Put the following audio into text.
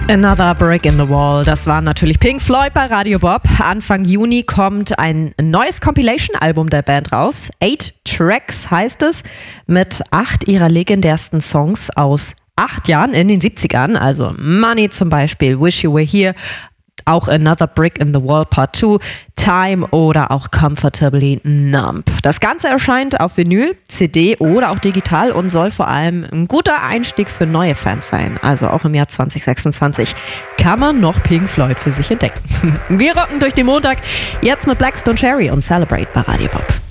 Another Brick in the Wall, das war natürlich Pink Floyd bei Radio Bob. Anfang Juni kommt ein neues Compilation-Album der Band raus. 8 Tracks heißt es, mit 8 ihrer legendärsten Songs aus 8 Jahren in den 70ern. Also Money zum Beispiel, Wish You Were Here, auch Another Brick in the Wall Part 2, Time oder auch Comfortably Numb. Das Ganze erscheint auf Vinyl, CD oder auch digital und soll vor allem ein guter Einstieg für neue Fans sein. Also auch im Jahr 2026 kann man noch Pink Floyd für sich entdecken. Wir rocken durch den Montag, jetzt mit Blackstone Cherry und Celebrate bei Radio Bob.